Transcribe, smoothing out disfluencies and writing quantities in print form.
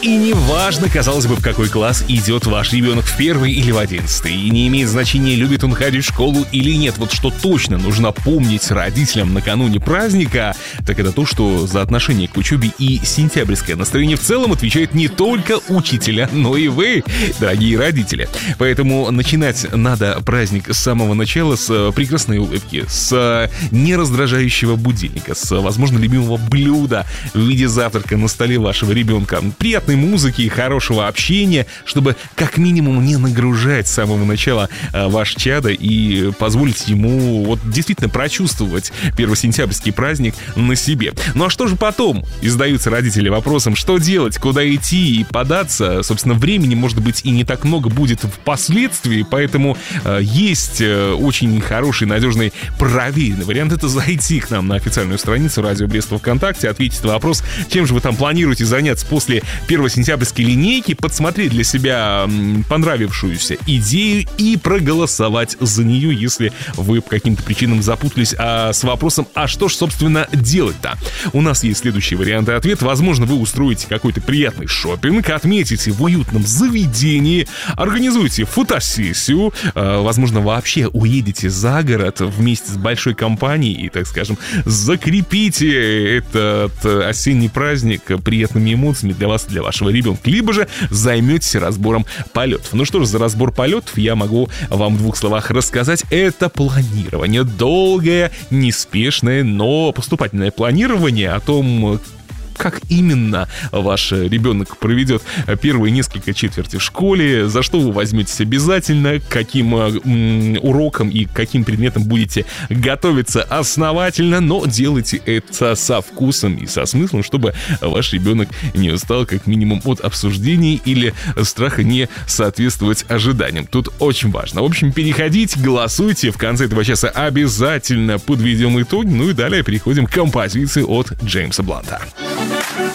И неважно, казалось бы, в какой класс идет ваш ребенок, в 1 или в 11. И не имеет значения, любит он ходить в школу или нет. Вот что точно нужно помнить родителям накануне праздника, так это то, что за отношение к учебе и сентябрьское настроение в целом отвечает не только учителя, но и вы, дорогие родители. Поэтому начинать надо праздник с самого начала, с прекрасной улыбки, с нераздражающего будильника, с, возможно, любимого блюда в виде завтрака на столе вашего ребенка, приятной музыки и хорошего общения, чтобы как минимум не нагружать с самого начала ваш чадо и позволить ему вот действительно прочувствовать первосентябрьский праздник на себе. Ну а что же потом? И задаются родители вопросом, что делать, куда идти и податься. Собственно, времени, может быть, и не так много будет впоследствии, поэтому есть очень хороший, надежный, проверенный вариант — это зайти к нам на официальную страницу Радио Брест ВКонтакте, ответить на вопрос, чем же вы там планируете заняться после первосентябрьской линейки, подсмотреть для себя понравившуюся идею и проголосовать за нее, если вы по каким-то причинам запутались с вопросом, а что ж, собственно, делать-то? У нас есть следующие варианты ответа. Возможно, вы устроите какой-то приятный шопинг, отметите в уютном заведении, организуете фотосессию, возможно, вообще уедете за город вместе с большой компанией и, так скажем, закрепите этот осенний праздник приятными эмоциями для вас и для вашего ребенка, либо же займетесь разбором полетов. Ну что ж, за разбор полетов я могу вам в 2 словах рассказать. Это планирование, долгое, неспешное, но поступательное планирование о том, как именно ваш ребенок проведет первые несколько четвертей в школе, за что вы возьметесь обязательно, к каким урокам и к каким предметам будете готовиться основательно, но делайте это со вкусом и со смыслом, чтобы ваш ребенок не устал как минимум от обсуждений или страха не соответствовать ожиданиям. Тут очень важно. В общем, переходите, голосуйте. В конце этого часа обязательно подведем итоги. Ну и далее переходим к композиции от Джеймса Бланта.